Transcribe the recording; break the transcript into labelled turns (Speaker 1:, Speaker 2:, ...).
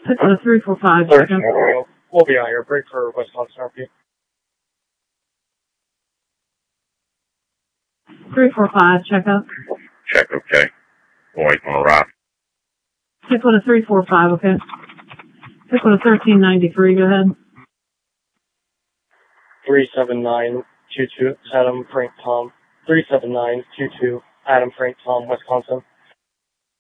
Speaker 1: Pick on a 345, checkup.
Speaker 2: We'll be out here. Break for Wisconsin RP.
Speaker 1: 345, checkup.
Speaker 3: Check, okay. Boys on the rock.
Speaker 1: Pick on a 345, okay. Pick on a 1393, go ahead.
Speaker 2: 37922, Adam Frank Tom. 37922, Adam Frank Tom, Wisconsin.